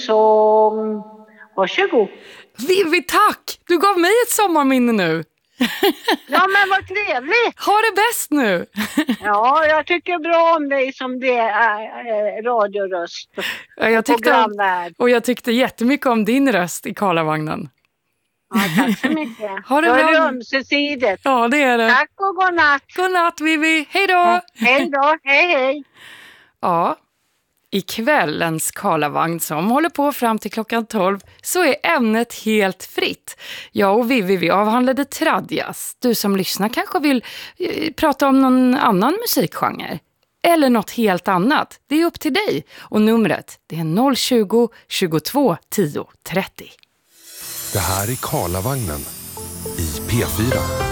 så varsågod. Vivi, tack! Du gav mig ett sommarminne nu. Ja, men vad trevligt. Ha det bäst nu. Ja, jag tycker bra om dig som det är radioröst. Jag tyckte jättemycket om din röst i Karlavagnen. Ja, tack så mycket. Ha det bra. bra. Det är ömsesidigt. Ja, det är det. Tack och godnatt. Godnatt, Vivi. Hej då. Hej då. Hej, hej. Ja, i kvällens Karlavagn som håller på fram till klockan 12 så är ämnet helt fritt. Jag och Vivi, vi avhandlade tradjazz. Du som lyssnar kanske vill prata om någon annan musikgenre. Eller något helt annat. Det är upp till dig. Och numret, det är 020 22 10 30. Det här är Karlavagnen i P4.